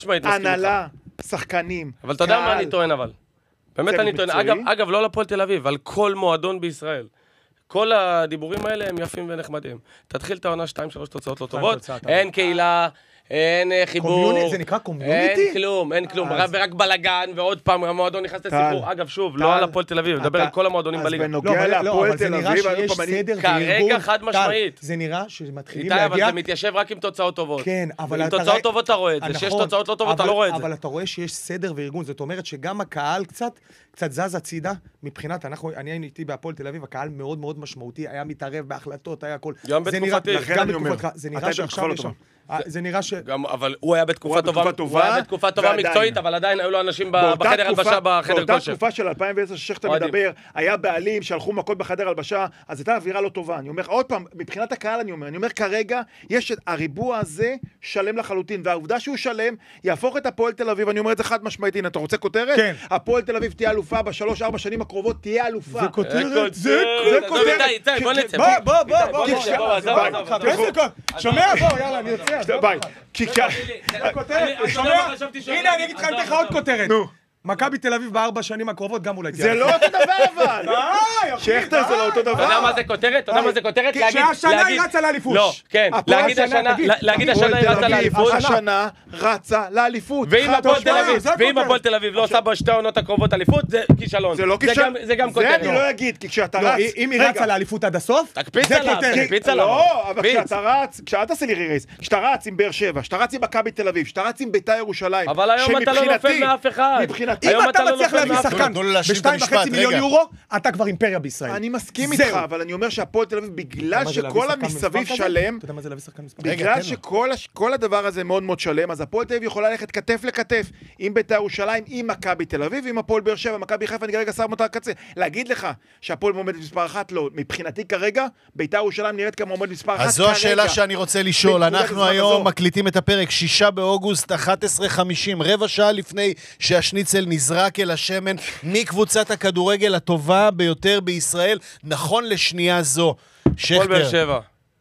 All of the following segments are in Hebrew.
הנהלה, שחקנים. אבל אתה יודע מה אני טוען אבל. באמת אני טוען. אגב, לא לפועל תל אביב, על כל מועדון בישראל. כל הדיבורים האלה הם יפים ונחמדים. תתחיל את העונה 2-3 תוצאות לא טובות, אין קהילה, אין חיבור. זה נקרא קומיוניטי? אין כלום, ורק בלגן, ועוד פעם המועדון נכנס לסיפור. אגב, שוב, לא על הפועל תל אביב, מדבר על כל המועדונים בליגה. אז בנוגע להפועל תל אביב, כרגע חד משמעית. זה נראה שמתחילים איתי, להגיע... אבל זה מתיישב רק עם תוצאות טובות. כן, אבל עם תוצאות טובות אתה רואה את זה, שיש תוצאות לא טובות אתה לא רואה את זה. אבל אתה רואה שיש סדר וארגון, זאת אומרת שגם הקהל קצת זז הצידה, מבחינת, אני הייתי בהפועל תל אביב, הקהל מאוד מאוד משמעותי, היה מתערב בהחלטות, היה הכל. גם בתקופתי. גם בתקופתך. זה נראה שעכשיו יש שם. זה נראה ש... אבל הוא היה בתקופה טובה מקצועית, אבל עדיין היו לו אנשים בחדר הלבשה, בחדר כושר. באותה תקופה של 2010 ששכת מדבר, היה בעלים שהלכו מכות בחדר הלבשה, אז הייתה אווירה לא טובה. אני אומר, עוד פעם, מבחינת הקהל אני אומר כרגע, יש הריבוע הזה שלם לחלוטין, והעובדה שהוא שלם, יהפוך את הפועל תל אביב, אני אומר את זה חד משמעית, הנה, אתה רוצה כותרת? כן. הפועל תל אביב תהיה אלופה ב3-4 שנים הקרובות, תהיה אלופה. זה כותרת, זה כותרת. שומע, בוא, יאללה, אני יוצא. ביי. הנה, אני אגיד לך, אני אתן לך עוד כותרת. מכבי תל אביב ב4 שנים הקרובות גם אולי תהיה. זה לא אותו דבר אבל. שכתר זה לא אותו דבר. אתה יודע מה זה כותרת? אתה יודע מה זה כותרת? שהשנה היא רצה לאליפות. לא, כן. להגיד השנה היא רצה לאליפות. השנה רצה לאליפות. ואם הפועל תל אביב לא עושה בשתי העונות הקרובות אליפות, זה כישלון. זה לא כישלון. זה גם כותרת. זה אני לא אגיד, כי כשאתה רץ... אם היא רצה לאליפות עד הסוף, תקפיץ עליו. לא, אבל כשאתה רץ, כשאל תעשה לי רירייס, כשאתה רץ עם באר שבע, כשאתה רץ עם מכבי תל אביב, כשאתה רץ עם בית"ר ירושלים, אבל היום אתה לא נופל מאף אחד. אם אתה מצליח להביא שחקן ב2.5 מיליון יורו, אתה כבר אימפריה בישראל. אני מסכים איתך, אבל אני אומר שהפועל תל אביב, בגלל שכל המסביב שלם, אתה יודע מה זה להביא שחקן מספר? בגלל שכל הדבר הזה מאוד מאוד שלם, אז הפועל תל אביב יכולה ללכת כתף לכתף עם בית"ר ירושלים, עם מכבי תל אביב, עם הפועל באר שבע, מכבי חיפה, אני כרגע שם אותה קצה. להגיד לך שהפועל מועמדת מספר 1, לא. מבחינתי כרגע, בית"ר ירושלים נראית כמועמדת מספר 1 אז זו השאלה שאני רוצה לשאול. אנחנו היום מקליטים את הפרק 6 באוגוסט 11:50, רבע שעה לפני שהשניצל נזרק אל השמן מקבוצת הכדורגל הטובה ביותר בישראל, נכון לשנייה זו. הפועל באר שבע.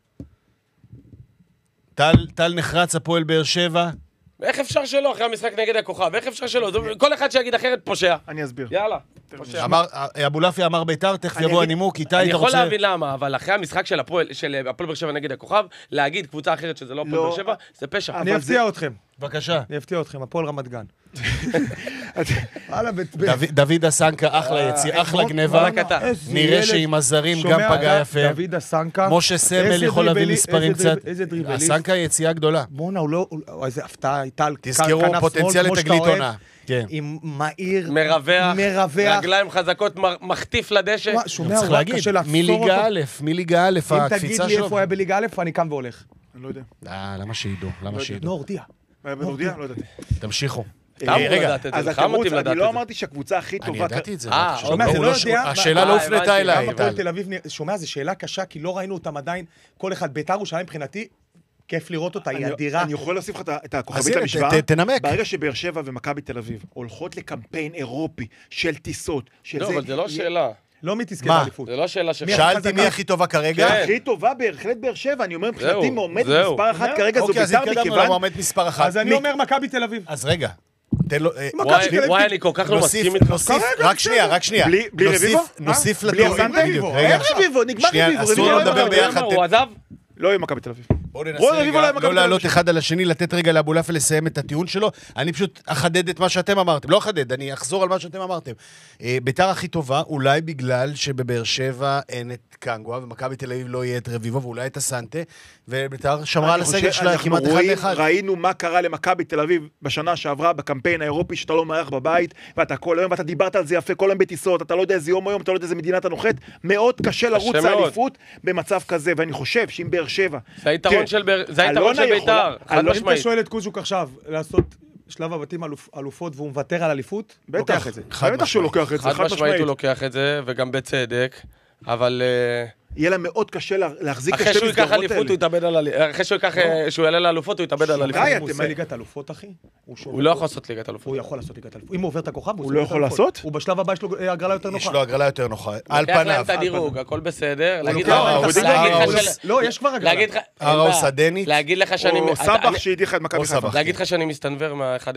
טל נחרץ, הפועל באר שבע. איך אפשר שלא אחרי המשחק נגד הכוכב? איך אפשר שלא? כל אחד שיגיד אחרת פושע. אני אסביר. יאללה. אבולעפיה אמר בית"ר, תכף יבוא הנימוק, איתי, אני יכול להבין למה, אבל אחרי המשחק של הפועל באר שבע נגד הכוכב, להגיד קבוצה אחרת שזה לא הפועל באר שבע, זה פשע. אני אפתיע אתכם. בבקשה. אני אפתיע אתכם, הפועל רמת גן. דוד הסנקה, אחלה גניבה. נראה שעם הזרים גם פגע יפה. דוד הסנקה. משה סמל יכול להביא מספרים קצת. הסנקה יציאה גדולה. בונה, הוא לא... איזה הפתעה, הייתה... תזכרו, פוטנציאל לתגלית עונה. עם מהיר, מרווח, רגליים חזקות, מחטיף לדשא. צריך להגיד, מליגה א', אם תגיד לי איפה היה בליגה א', אני קם והולך. אני לא יודע. למה שידעו? לא, הורדיע. לא ידעתי. תמשיכו. רגע, אז התירוץ, אני לא אמרתי שהקבוצה הכי טובה... אני ידעתי את זה. שומע, זה לא יודע... השאלה לא הופנתה אליי. שומע, זו שאלה קשה, כי לא ראינו אותם עדיין, כל אחד בית"ר ירושלים מבחינתי, כיף לראות אותה, היא אדירה. אני יכול להוסיף לך את הכוכבית למשוואה. תנמק. ברגע שבאר שבע ומכבי תל אביב הולכות לקמפיין אירופי של טיסות, לא, אבל זה לא שאלה. לא מתזכה באליפות. זה לא שאלה שאלתי מי הכי טובה כרגע? הכי טובה בהחלט באר שבע, אני אומר מבחינתי מועמד מספר 1 כרגע זו בית"ר מכיוון... אז אני אומר מכבי תל אביב. אז רגע. וואי, אני כל כך לא מסכים איתך. רק שנייה. בלי רביבו? נוסיף בלי רביבו? אין רביבו, נגמר רביבו. אסור לא לדבר ביחד. הוא עזב? לא יהיה מכבי תל אביב. בואו ננסה לא לעלות אחד על השני, לתת רגע לאבולעפיה לסיים את הטיעון שלו. אני פשוט אחדד את מה שאתם אמרתם. לא אחדד, אני אחזור על מה שאתם אמרתם. בית"ר הכי טובה, אולי בגלל שבבאר שבע אין את קנגווה, ומכבי תל אביב לא יהיה את רביבו, ואולי את הסנטה, ובית"ר שמרה על הסגל שלה כמעט אחד לאחד. ראינו מה קרה למכבי תל אביב בשנה שעברה בקמפיין האירופי, שאתה לא מארח בבית, ואתה כל היום, ואתה דיברת על זה יפה, כל היום בטיסות, אתה לא יודע איזה יום היום, אתה לא יודע איזה מדינה אתה נוחת, מאוד קשה לרוץ לאליפות במצב כזה, ואני חושב שאם באר שבע זה היתרון של בית"ר, חד משמעית. אם אתה שואל את קוז'וק עכשיו לעשות שלב הבתים אלופות והוא מוותר על אליפות, לוקח את זה. בטח שהוא לוקח את זה, חד משמעית הוא לוקח את זה, וגם בצדק, אבל... יהיה לה מאוד קשה להחזיק את אחרי שהוא ייקח אליפות הוא יתאבד על אליפות, אחרי שהוא יעלה לאלופות הוא יתאבד על אליפות. הוא עושה ליגת אלופות, אחי. הוא לא יכול לעשות ליגת אלופות. הוא יכול לעשות ליגת אלופות. אם הוא עובר את הכוכב, הוא לא יכול לעשות? הוא בשלב הבא יש לו הגרלה יותר נוחה. יש לו הגרלה יותר נוחה. על לוקח להם פניו. את הדירוג, הכל בסדר. לא, יש כבר הגרלה. הראוס הדנית. להגיד לך שאני... או סבח שהדיחה את מכבי חיפה. להגיד לך שאני מסתנוור מה-1-0